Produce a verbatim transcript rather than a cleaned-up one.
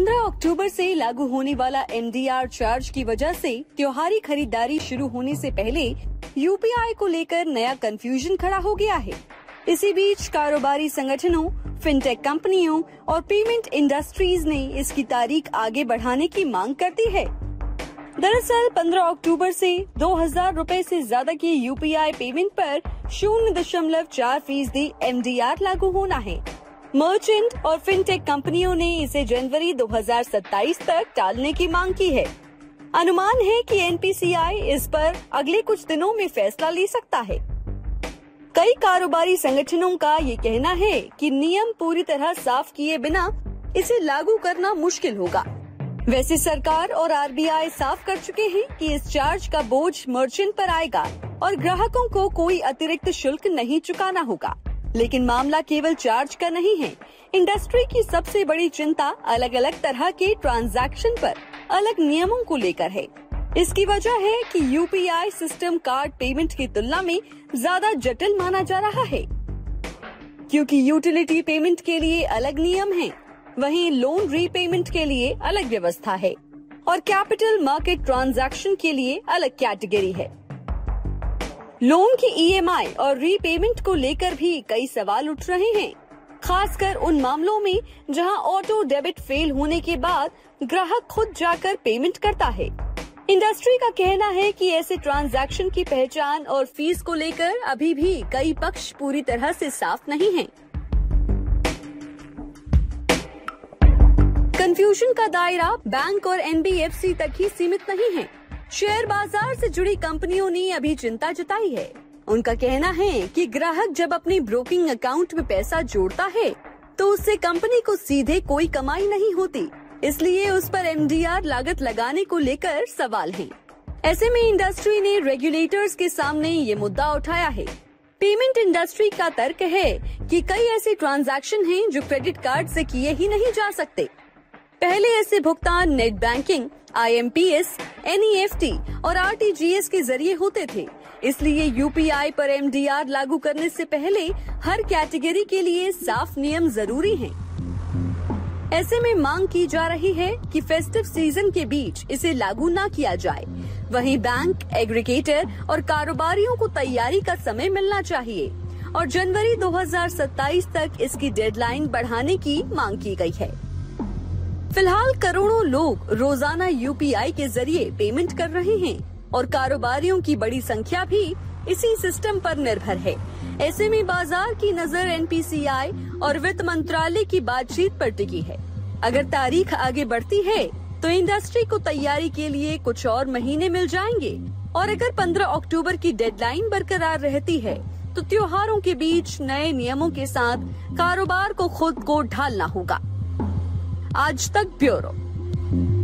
पंद्रह अक्टूबर से लागू होने वाला एम डी आर चार्ज की वजह से त्योहारी खरीदारी शुरू होने से पहले यू पी आई को लेकर नया कंफ्यूजन खड़ा हो गया है। इसी बीच कारोबारी संगठनों, फिनटेक कंपनियों और पेमेंट इंडस्ट्रीज ने इसकी तारीख आगे बढ़ाने की मांग कर दी है। दरअसल पंद्रह अक्टूबर से दो हजार रूपए से ज्यादा की यू पी आई पेमेंट पर शून्य दशमलव चार फीसदी एम डी आर लागू होना है। मर्चेंट और फिनटेक कंपनियों ने इसे जनवरी दो हजार सत्ताईस तक टालने की मांग की है। अनुमान है कि एन पी सी आई इस पर अगले कुछ दिनों में फैसला ले सकता है। कई कारोबारी संगठनों का ये कहना है कि नियम पूरी तरह साफ किए बिना इसे लागू करना मुश्किल होगा। वैसे सरकार और आर बी आई साफ कर चुके हैं कि इस चार्ज का बोझ मर्चेंट पर आएगा और ग्राहकों को कोई अतिरिक्त शुल्क नहीं चुकाना होगा। लेकिन मामला केवल चार्ज का नहीं है। इंडस्ट्री की सबसे बड़ी चिंता अलग अलग तरह के ट्रांजैक्शन पर अलग नियमों को लेकर है। इसकी वजह है कि U P I system card payment की तुलना में ज्यादा जटिल माना जा रहा है, क्योंकि यूटिलिटी पेमेंट के लिए अलग नियम हैं, वहीं लोन रीपेमेंट के लिए अलग व्यवस्था है और कैपिटल मार्केट ट्रांजैक्शन के लिए अलग कैटेगरी है। लोन की ई एम आई और रीपेमेंट को लेकर भी कई सवाल उठ रहे हैं, खासकर उन मामलों में जहां ऑटो डेबिट फेल होने के बाद ग्राहक खुद जाकर पेमेंट करता है। इंडस्ट्री का कहना है कि ऐसे ट्रांजैक्शन की पहचान और फीस को लेकर अभी भी कई पक्ष पूरी तरह से साफ नहीं हैं। कंफ्यूजन का दायरा बैंक और एन बी एफ सी तक ही सीमित नहीं है। शेयर बाजार से जुड़ी कंपनियों ने अभी चिंता जताई है। उनका कहना है कि ग्राहक जब अपने ब्रोकिंग अकाउंट में पैसा जोड़ता है तो उससे कंपनी को सीधे कोई कमाई नहीं होती, इसलिए उस पर एम डी आर लागत लगाने को लेकर सवाल हैं। ऐसे में इंडस्ट्री ने रेगुलेटर्स के सामने ये मुद्दा उठाया है। पेमेंट इंडस्ट्री का तर्क है कि कई ऐसे ट्रांजैक्शन हैं जो क्रेडिट कार्ड से किए ही नहीं जा सकते। पहले ऐसे भुगतान net banking, I am P S, N E F T और आर टी जी एस के जरिए होते थे, इसलिए यू पी आई पर एम डी आर लागू करने से पहले हर कैटेगरी के लिए साफ नियम जरूरी हैं। ऐसे में मांग की जा रही है कि फेस्टिव सीजन के बीच इसे लागू न किया जाए। वहीं बैंक, एग्रीगेटर और कारोबारियों को तैयारी का समय मिलना चाहिए और जनवरी दो हजार सत्ताईस तक इसकी डेडलाइन बढ़ाने की मांग की गई है। फिलहाल करोड़ों लोग रोजाना यू पी आई के जरिए पेमेंट कर रहे हैं और कारोबारियों की बड़ी संख्या भी इसी सिस्टम पर निर्भर है। ऐसे में बाजार की नजर एन पी सी आई और वित्त मंत्रालय की बातचीत पर टिकी है। अगर तारीख आगे बढ़ती है तो इंडस्ट्री को तैयारी के लिए कुछ और महीने मिल जाएंगे और अगर पंद्रह अक्टूबर की डेडलाइन बरकरार रहती है तो त्योहारों के बीच नए नियमों के साथ कारोबार को खुद को ढालना होगा। आज तक ब्यूरो।